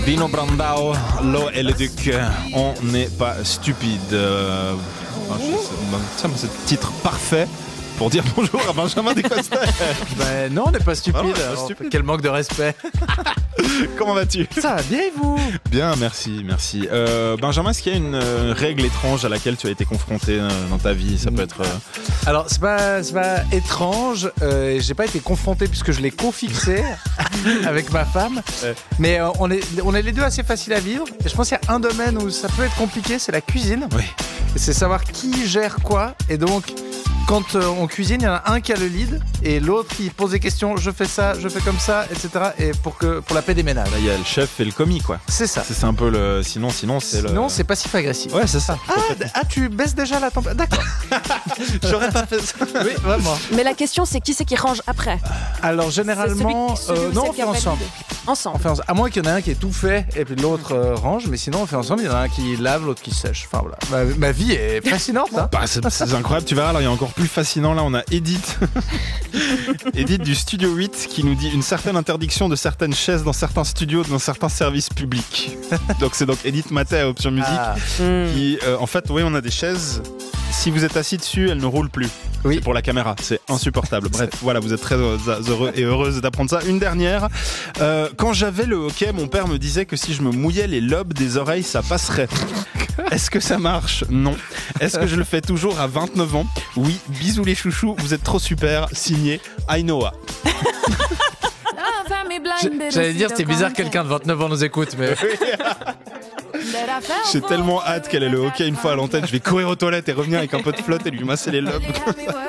Dino Brandao, Lo et le Duc, on n'est pas stupide. C'est le titre parfait pour dire bonjour à Benjamin Descosters. Ben non, on n'est pas stupide. Ah non, pas stupide. Quel manque de respect. Comment vas-tu? Ça va bien et vous? Bien, merci. Benjamin, est-ce qu'il y a une règle étrange à laquelle tu as été confronté dans ta vie? Ça peut être... Alors, c'est pas étrange. J'ai pas été confronté puisque je l'ai co-fixé avec ma femme. Mais on est les deux assez faciles à vivre. Et je pense qu'il y a un domaine où ça peut être compliqué, c'est la cuisine. Oui. Et c'est savoir qui gère quoi. Et donc, quand on cuisine, il y en a un qui a le lead et l'autre qui pose des questions. Je fais ça, je fais comme ça, etc. Et pour la paix des ménages. Là, il y a le chef et le commis, quoi. C'est ça. C'est un peu le... Sinon, c'est le... Sinon, c'est passif-agressif. Ouais, c'est ça. Tu baisses déjà la température. D'accord. J'aurais pas fait ça. Oui, vraiment. Mais la question, c'est qui c'est qui range après? Alors, généralement, non, on fait ensemble. Ensemble. À moins qu'il y en ait un qui ait tout fait et puis l'autre range, mais sinon on fait ensemble. Il y en a un qui lave, l'autre qui sèche. Enfin voilà. Ma vie est fascinante. Hein. Bah, c'est incroyable, tu verras. Alors il y a encore plus fascinant. Là, on a Edith, Edith du Studio 8 qui nous dit une certaine interdiction de certaines chaises dans certains studios, dans certains services publics. Donc c'est Edith Maté à Option Musique qui, en fait, oui, on a des chaises. Si vous êtes assis dessus, elles ne roulent plus. Oui. C'est pour la caméra, c'est insupportable. Bref, voilà, vous êtes très heureux et heureuse d'apprendre ça. Une dernière. Quand j'avais le hockey, mon père me disait que si je me mouillais les lobes des oreilles, ça passerait. Est-ce que ça marche? Non. Est-ce que je le fais toujours à 29 ans? Oui. Bisous les chouchous, vous êtes trop super. Signé Ainoa. J'allais dire, c'est bizarre que quelqu'un de 29 ans nous écoute, mais... J'ai tellement hâte qu'elle ait le hockey une fois à l'antenne. Je vais courir aux toilettes et revenir avec un peu de flotte et lui masser les lobes.